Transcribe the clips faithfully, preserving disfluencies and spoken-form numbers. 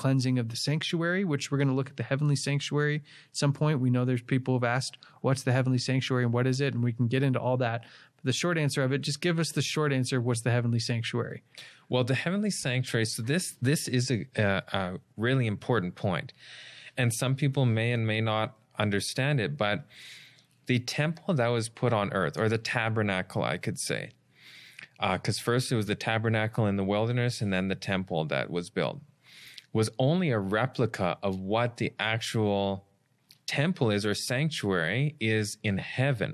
cleansing of the sanctuary, which we're going to look at the heavenly sanctuary at some point. We know there's people who've asked, what's the heavenly sanctuary and what is it? And we can get into all that. But the short answer of it, just give us the short answer of what's the heavenly sanctuary. Well, the heavenly sanctuary, so this this is a, a, a really important point. And some people may and may not understand it, but the temple that was put on earth, or the tabernacle, I could say, because uh, first it was the tabernacle in the wilderness and then the temple that was built, was only a replica of what the actual temple is, or sanctuary is, in heaven.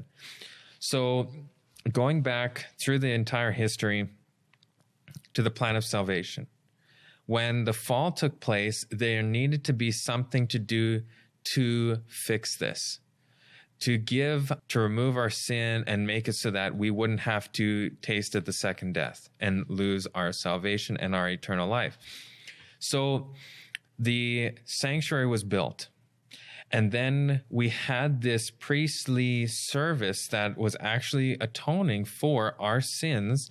So going back through the entire history to the plan of salvation, when the fall took place, there needed to be something to do to fix this, to give, to remove our sin and make it so that we wouldn't have to taste of the second death and lose our salvation and our eternal life. So the sanctuary was built. And then we had this priestly service that was actually atoning for our sins.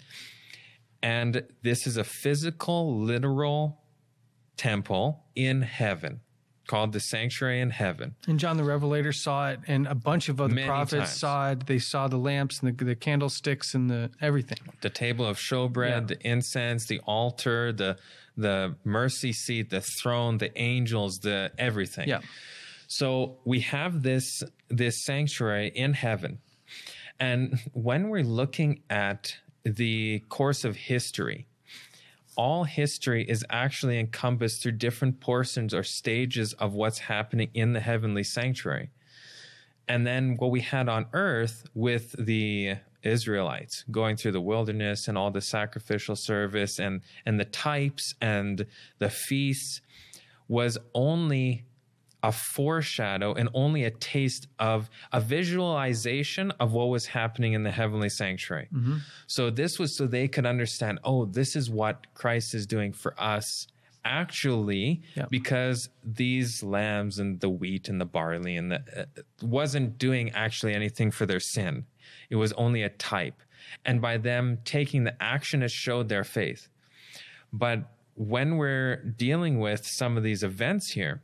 And this is a physical, literal temple in heaven, called the sanctuary in heaven. And John the Revelator saw it, and a bunch of other Many prophets times. saw it. They saw the lamps and the, the candlesticks and the everything. The table of showbread, Yeah. the incense, the altar, the the mercy seat, the throne, the angels, the everything. Yeah. So we have this this sanctuary in heaven. And when we're looking at the course of history, all history is actually encompassed through different portions or stages of what's happening in the heavenly sanctuary. And then what we had on earth with the Israelites going through the wilderness and all the sacrificial service and, and the types and the feasts was only a foreshadow and only a taste of a visualization of what was happening in the heavenly sanctuary. Mm-hmm. So this was so they could understand, oh, this is what Christ is doing for us actually, Yep. because these lambs and the wheat and the barley and the uh, wasn't doing actually anything for their sin. It was only a type. And by them taking the action, it showed their faith. But when we're dealing with some of these events here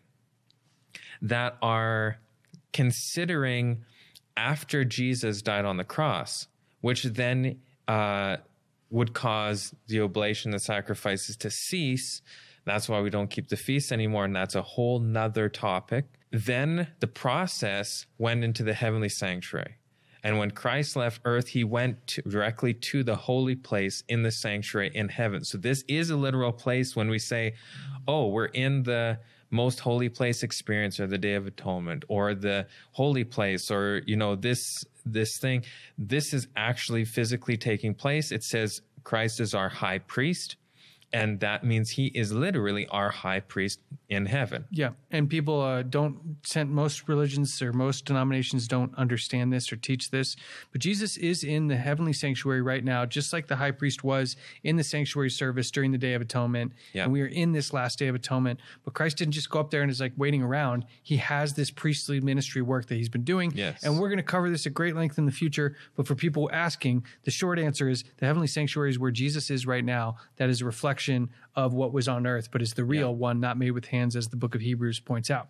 that are considering after Jesus died on the cross, which then uh, would cause the oblation, the sacrifices to cease. That's why we don't keep the feasts anymore, and that's a whole nother topic. Then the process went into the heavenly sanctuary. And when Christ left earth, he went to, directly to the holy place in the sanctuary in heaven. So this is a literal place when we say, oh, we're in the most holy place experience, or the Day of Atonement, or the holy place, or, you know, this this thing. This is actually physically taking place. It says Christ is our high priest, and that means he is literally our high priest in heaven. Yeah, and people uh, don't, most religions or most denominations don't understand this or teach this, but Jesus is in the heavenly sanctuary right now, just like the high priest was in the sanctuary service during the Day of Atonement, Yeah. and we are in this last Day of Atonement, but Christ didn't just go up there and is like waiting around. He has this priestly ministry work that he's been doing, Yes. and we're going to cover this at great length in the future, but for people asking, the short answer is the heavenly sanctuary is where Jesus is right now. That is a reflection of what was on earth, but is the real Yeah. one, not made with hands, as the book of Hebrews points out.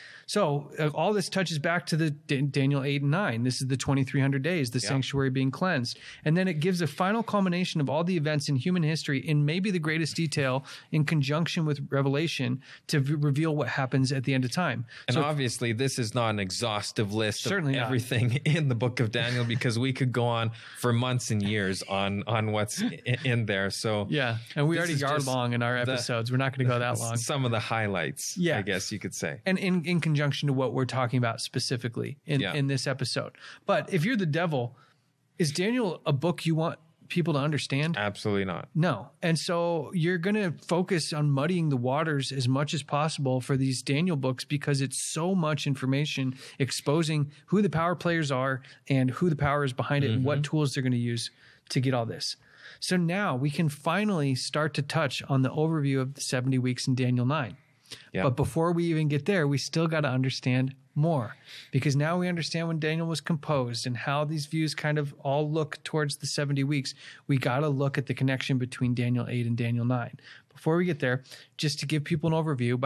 So uh, all this touches back to the D- Daniel eight and nine. This is the twenty-three hundred days, the Yeah. sanctuary being cleansed. And then it gives a final culmination of all the events in human history in maybe the greatest detail in conjunction with Revelation to v- reveal what happens at the end of time. And So obviously, this is not an exhaustive list Certainly of not. everything in the book of Daniel, because we could go on for months and years on, on what's in, in there. So yeah, and we This already is are just long in our the- episodes. We're not going to go that long. some of the highlights, Yeah. I guess you could say. And in, in conjunction to what we're talking about specifically in, Yeah. in this episode. But if you're the devil, is Daniel a book you want people to understand? Absolutely not. No. And so you're going to focus on muddying the waters as much as possible for these Daniel books, because it's so much information exposing who the power players are and who the power is behind it and what tools they're going to use to get all this. So now we can finally start to touch on the overview of the seventy weeks in Daniel nine. Yeah. But before we even get there, we still got to understand more, because now we understand when Daniel was composed and how these views kind of all look towards the seventy weeks. We got to look at the connection between Daniel eight and Daniel nine. Before we get there, just to give people an overview,